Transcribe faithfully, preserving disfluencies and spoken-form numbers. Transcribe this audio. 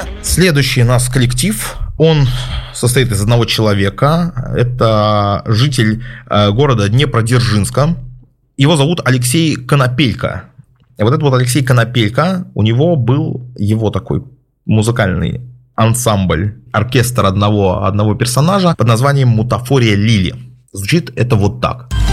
Следующий у нас коллектив. Он состоит из одного человека. Это житель города Днепродзержинска. Его зовут Алексей Конопелько. И вот этот вот Алексей Конопелько, у него был его такой музыкальный ансамбль, оркестр одного, одного персонажа под названием «Мутафория Лили». Звучит это вот так.